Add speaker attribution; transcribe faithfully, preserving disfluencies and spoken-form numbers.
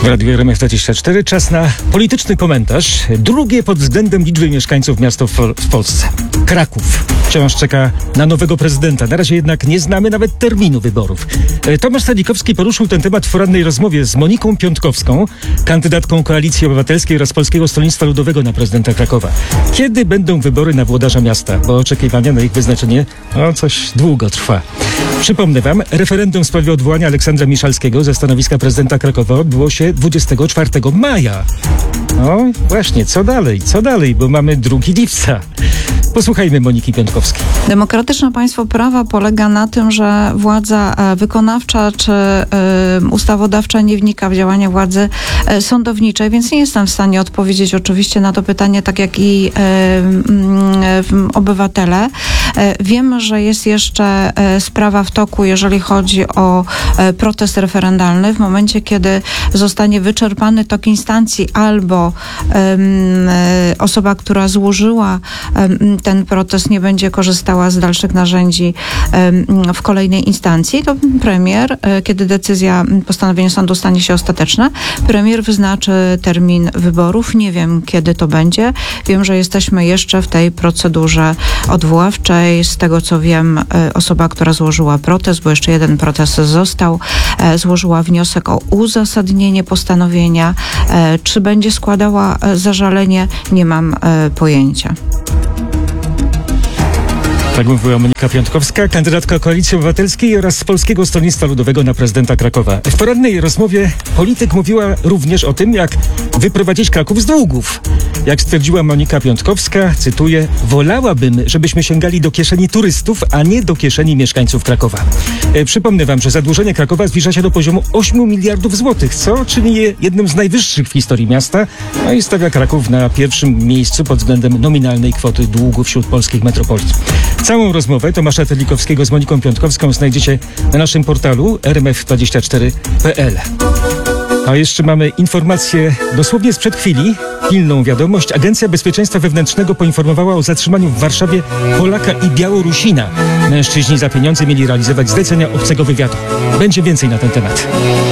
Speaker 1: Radio R M F dwadzieścia cztery. Czas na polityczny komentarz. Drugie pod względem liczby mieszkańców miasto w, w Polsce. Kraków wciąż czeka na nowego prezydenta. Na razie jednak nie znamy nawet terminu wyborów. Tomasz Stanikowski poruszył ten temat w porannej rozmowie z Moniką Piątkowską, kandydatką Koalicji Obywatelskiej oraz Polskiego Stronnictwa Ludowego na prezydenta Krakowa. Kiedy będą wybory na włodarza miasta? Bo oczekiwania na ich wyznaczenie no, coś długo trwa. Przypomnę wam, referendum w sprawie odwołania Aleksandra Miszalskiego ze stanowiska prezydenta Krakowa odbyło się dwudziestego czwartego maja. No właśnie, co dalej? Co dalej? Bo mamy drugi lipca. Posłuchajmy Moniki Piątkowskiej.
Speaker 2: Demokratyczne państwo prawa polega na tym, że władza wykonawcza czy y, ustawodawcza nie wnika w działania władzy y, sądowniczej, więc nie jestem w stanie odpowiedzieć oczywiście na to pytanie, tak jak i y, y, obywatele. Y, wiem, że jest jeszcze y, sprawa w toku, jeżeli chodzi o y, protest referendalny. W momencie, kiedy zostanie wyczerpany tok instancji albo y, y, osoba, która złożyła y, ten protest, nie będzie korzystała z dalszych narzędzi w kolejnej instancji, to premier, kiedy decyzja, postanowienie sądu stanie się ostateczne, premier wyznaczy termin wyborów. Nie wiem, kiedy to będzie. Wiem, że jesteśmy jeszcze w tej procedurze odwoławczej. Z tego, co wiem, osoba, która złożyła protest, bo jeszcze jeden protest został, złożyła wniosek o uzasadnienie postanowienia. Czy będzie składała zażalenie? Nie mam pojęcia.
Speaker 1: Tak mówiła Monika Piątkowska, kandydatka Koalicji Obywatelskiej oraz Polskiego Stronnictwa Ludowego na prezydenta Krakowa. W porannej rozmowie polityk mówiła również o tym, jak wyprowadzić Kraków z długów. Jak stwierdziła Monika Piątkowska, cytuję, wolałabym, żebyśmy sięgali do kieszeni turystów, a nie do kieszeni mieszkańców Krakowa. E, przypomnę wam, że zadłużenie Krakowa zbliża się do poziomu ośmiu miliardów złotych, co czyni je jednym z najwyższych w historii miasta, no i stawia Kraków na pierwszym miejscu pod względem nominalnej kwoty długu wśród polskich metropolii. Całą rozmowę Tomasza Stanikowskiego z Moniką Piątkowską znajdziecie na naszym portalu r m f dwadzieścia cztery kropka p l. A jeszcze mamy informację dosłownie sprzed chwili, pilną wiadomość. Agencja Bezpieczeństwa Wewnętrznego poinformowała o zatrzymaniu w Warszawie Polaka i Białorusina. Mężczyźni za pieniądze mieli realizować zlecenia obcego wywiadu. Będzie więcej na ten temat.